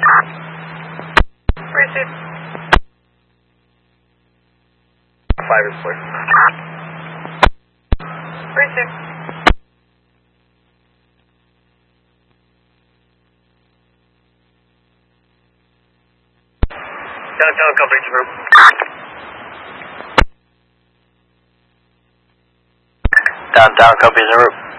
Receive. 5 is clear. Receive. Downtown company to group. Downtown company to group.